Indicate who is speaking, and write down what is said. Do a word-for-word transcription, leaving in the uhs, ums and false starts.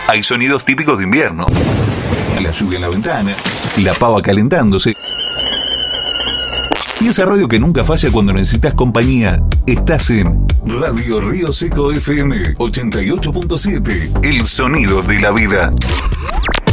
Speaker 1: Hay sonidos típicos de invierno. La lluvia en la ventana, la pava calentándose. Y esa radio que nunca falla cuando necesitas compañía. Estás en Radio Río Seco F M ochenta y ocho punto siete. El sonido de la vida.